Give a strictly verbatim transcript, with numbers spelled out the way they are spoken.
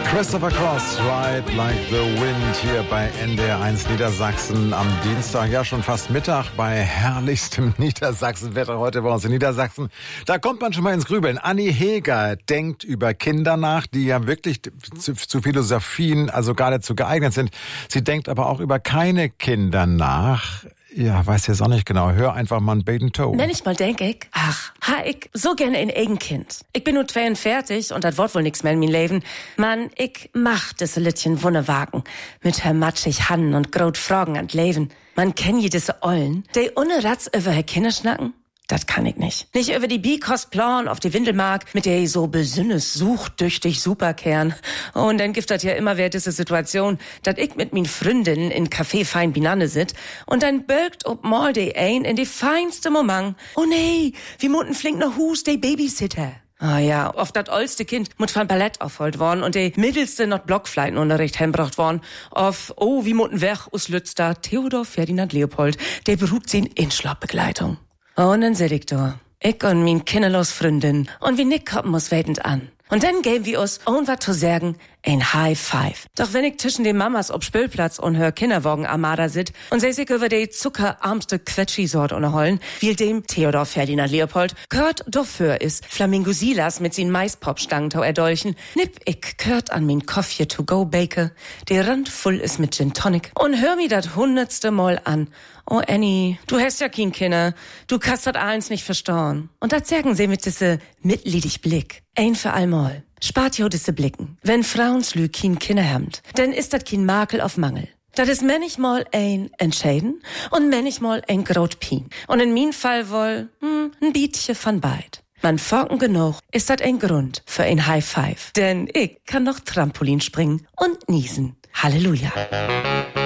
Christopher Cross, Ride Like the Wind, hier bei N D R eins Niedersachsen am Dienstag, ja schon fast Mittag, bei herrlichstem Niedersachsenwetter heute bei uns in Niedersachsen. Da kommt man schon mal ins Grübeln. Anni Heger denkt über Kinder nach, die ja wirklich zu, zu Philosophien also geradezu geeignet sind. Sie denkt aber auch über keine Kinder nach. Ja, weiß jetzt auch nicht genau. Hör einfach mal ein Baden Toe. Manchmal denk ich, ach, ha ich so gerne ein eigen Kind. Ich bin nur zweiundvierzig und das Wort wohl nix mehr in mein Leben. Mann, ich mach diese Littchen Wunnewagen. Mit her matschig Hannen und grot Fragen an Leben. Man kenn je diese Ollen, die ohne Ratz über her Kinder schnacken. Das kann ich nicht. Nicht über die Bikostplan auf die Windelmark, mit der ich so besünnes suchtüchtig Superkern. Und dann gibt das ja immer wieder diese Situation, dass ich mit min Freundinnen in Café Fein Binane sit und dann birgt ob mal de ein in die feinste Moment. Oh nee, wie mutten flink noch Hus, de Babysitter. Ah ja, oft dat oldste Kind mut van Ballett aufholt worden und de mittelste not Blockfleitenunterricht heimbracht worden. Auf, oh, wie mutten weg us Lützter Theodor Ferdinand Leopold, der beruht sie in Inschlappbegleitung. Und dann seh ich da, ich und min kinderlos Freundin, und wie Nick kommen muss wetend an. Und dann geben wir uns, ohne was zu sagen, ein High Five. Doch wenn ich zwischen den Mamas ob Spülplatz und hör Kinderwagen Armada sit und seh sich über die zuckerarmste Quetschi-Sort unterholen, wie dem Theodor Ferdinand Leopold, gehört dafür ist Flamingo Silas mit sin Maispop-Stangtau erdolchen, nipp ich gehört an min Coffee to go Bake, der Rand voll ist mit Gin Tonic und hör mi dat hundertste Mal an. Oh Annie, du hast ja kein Kinder, du kannst dat eins nicht verstauen. Und dat sagen sie mit diese mitleidig Blick. Ein für allmal. Spart jo diese Blicken. Wenn Frauenslü kein Kinder habt, dann ist dat kein Makel auf Mangel. Dat is manchmal ein Entscheiden und manchmal ein Grotpien. Und in min Fall wohl, hm, ein Bietje von beid. Man forken genug, ist dat ein Grund für ein High Five. Denn ich kann noch Trampolin springen und niesen. Halleluja.